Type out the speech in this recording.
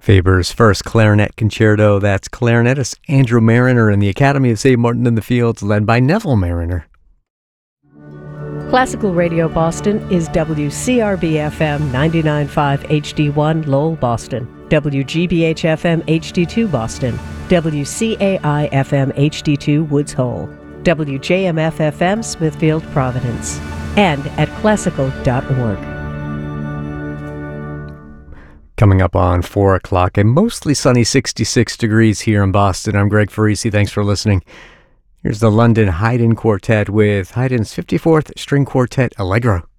Faber's first clarinet concerto, that's clarinetist Andrew Mariner and the Academy of St. Martin in the Fields, led by Neville Mariner. Classical Radio Boston is WCRB-FM 99.5 HD1 Lowell, Boston, WGBH-FM HD2 Boston, WCAI-FM HD2 Woods Hole, WJMF-FM Smithfield, Providence, and at classical.org. Coming up on 4 o'clock, a mostly sunny 66 degrees here in Boston. I'm Greg Farisi. Thanks for listening. Here's the London Haydn Quartet with Haydn's 54th String Quartet Allegro.